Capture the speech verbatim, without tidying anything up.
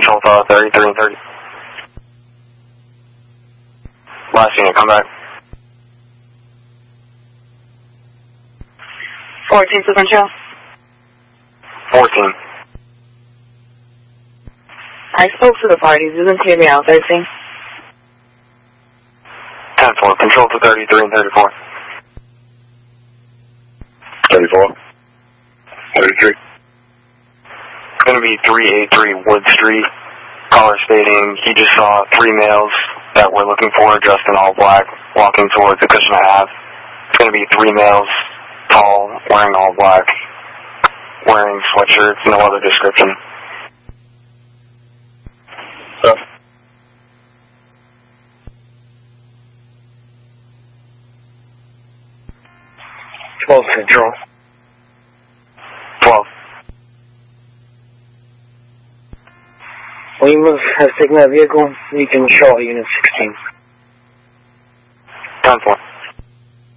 control to thirty-three and thirty. Last unit, come back. fourteen to control. fourteen. I spoke to the parties. You can clear me out. thirteen. ten four, control to thirty-three and thirty-four. thirty-four. thirty-three. It's going to be three eighty-three Wood Street. Caller stating he just saw three males that we're looking for dressed in all black walking towards the Cushing Ave. It's going to be three males, tall, wearing all black, wearing sweatshirts, no other description. So. twelve control. twelve. Weymouth has taken that vehicle. You can show unit sixteen. ten four.